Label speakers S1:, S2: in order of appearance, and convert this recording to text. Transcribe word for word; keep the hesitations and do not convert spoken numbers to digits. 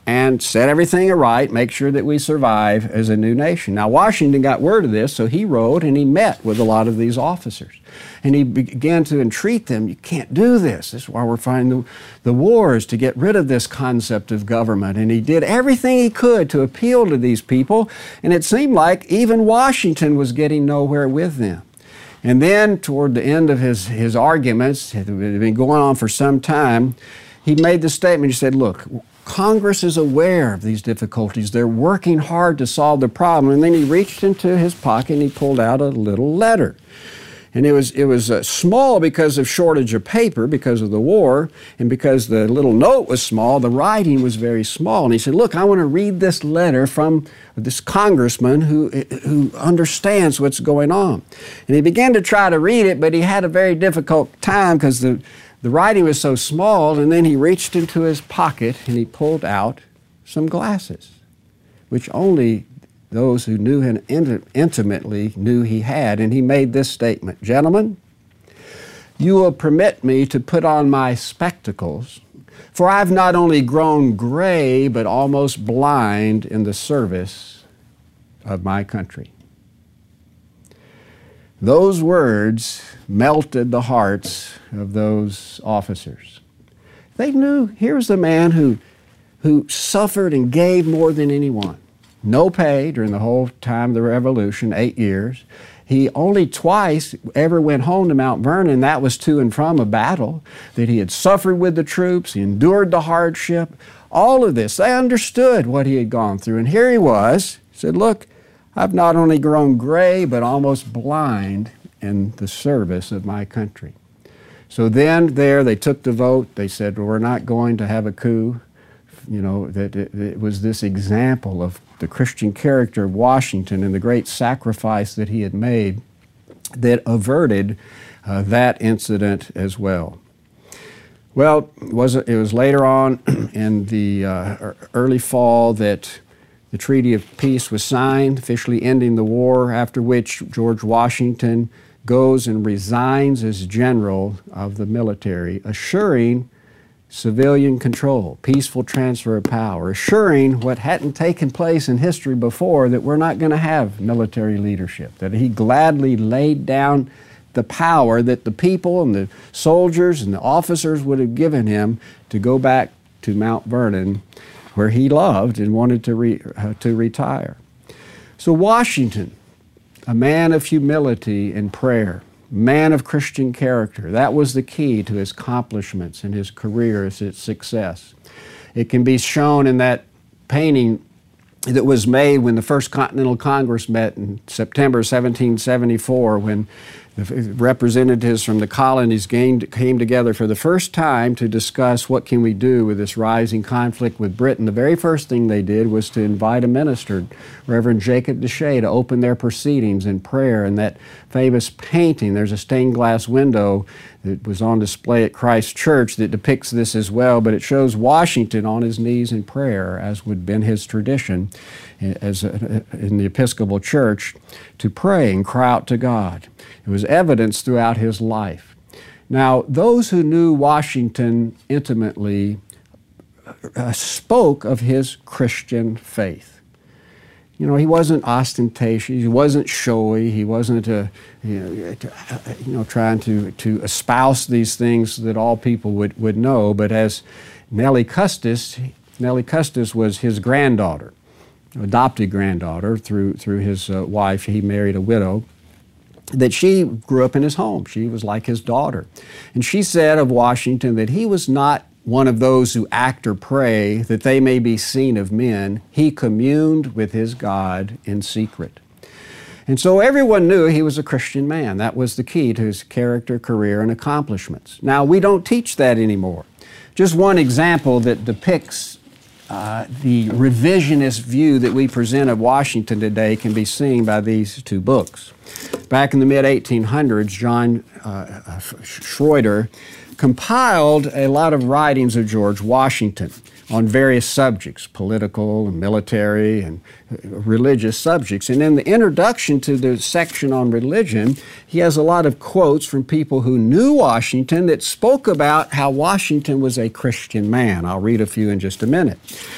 S1: and set everything right, make sure that we survive as a new nation. Now, Washington got word of this, so he wrote and he met with a lot of these officers. And he began to entreat them, you can't do this. This is why we're fighting the, the wars, to get rid of this concept of government. And he did everything he could to appeal to these people, and it seemed like even Washington was getting nowhere with them. And then, toward the end of his, his arguments, it had been going on for some time, he made the statement, he said, look, Congress is aware of these difficulties. They're working hard to solve the problem. And then he reached into his pocket and he pulled out a little letter. And it was, it was uh, small because of shortage of paper, because of the war, and because the little note was small, the writing was very small. And he said, look, I want to read this letter from this congressman who, who understands what's going on. And he began to try to read it, but he had a very difficult time because the, the writing was so small. And then he reached into his pocket and he pulled out some glasses, which only those who knew him intimately knew he had, and he made this statement, gentlemen, you will permit me to put on my spectacles, for I've not only grown gray, but almost blind in the service of my country. Those words melted the hearts of those officers. They knew here's the man who, who suffered and gave more than anyone. No pay during the whole time of the Revolution, eight years. He only twice ever went home to Mount Vernon. That was to and from a battle, that he had suffered with the troops, he endured the hardship, all of this. They understood what he had gone through. And here he was, he said, look, I've not only grown gray, but almost blind in the service of my country. So then there they took the vote. They said, well, we're not going to have a coup. You know, that it, it was this example of the Christian character of Washington and the great sacrifice that he had made that averted uh, that incident as well. Well, it was, it was later on in the uh, early fall that the Treaty of Peace was signed, officially ending the war, after which George Washington goes and resigns as general of the military, assuring civilian control, peaceful transfer of power, assuring what hadn't taken place in history before, that we're not going to have military leadership, that he gladly laid down the power that the people and the soldiers and the officers would have given him to go back to Mount Vernon, where he loved and wanted to, re, uh, to retire. So Washington, a man of humility and prayer, man of Christian character. That was the key to his accomplishments and his career, his success. It can be shown in that painting that was made when the First Continental Congress met in September seventeen seventy-four, when the representatives from the colonies came together for the first time to discuss what can we do with this rising conflict with Britain. The very first thing they did was to invite a minister, Reverend Jacob Deshay, to open their proceedings in prayer. And that famous painting, there's a stained glass window that was on display at Christ Church that depicts this as well, but it shows Washington on his knees in prayer, as would have been his tradition as a, in the Episcopal Church, to pray and cry out to God. It was evidence throughout his life. Now, those who knew Washington intimately uh, spoke of his Christian faith. You know, he wasn't ostentatious, he wasn't showy, he wasn't, uh, you know, you know, trying to, to espouse these things that all people would, would know, but as Nellie Custis, Nellie Custis was his granddaughter, adopted granddaughter through, through his uh, wife. He married a widow, that she grew up in his home. She was like his daughter. And she said of Washington that he was not one of those who act or pray that they may be seen of men. He communed with his God in secret. And so everyone knew he was a Christian man. That was the key to his character, career, and accomplishments. Now, we don't teach that anymore. Just one example that depicts uh, the revisionist view that we present of Washington today can be seen by these two books. Back in the mid eighteen hundreds, John uh, Schroeder compiled a lot of writings of George Washington on various subjects, political and military and religious subjects. And in the introduction to the section on religion, he has a lot of quotes from people who knew Washington that spoke about how Washington was a Christian man. I'll read a few in just a minute.